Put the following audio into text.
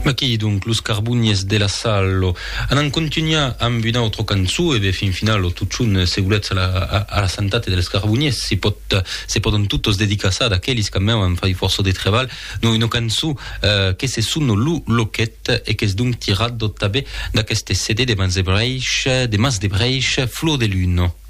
Ma chi donc los carbugnes della Sallo anan continua amb una altra cançó e fin final tutun segurezza alla santate delle carbugnes si poden tutti dedicare a quelli che hanno fatto forza di treball no una cançó che se sono lu loquet e che donc tirado tabe da queste sede de mans de breich flor de lune.